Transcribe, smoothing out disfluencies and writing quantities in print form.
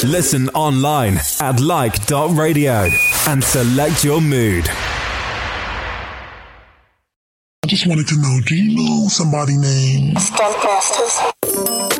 Listen online at like.radio and select your mood. I just wanted to know, do you know somebody named Stuntcasters?